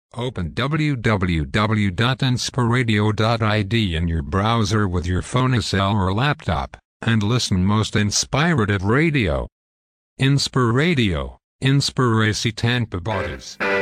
Open www.inspiradio.id in your browser with your phone cell or laptop, and listen most inspirative radio. Inspiradio, Inspiracy Tampa Bodies.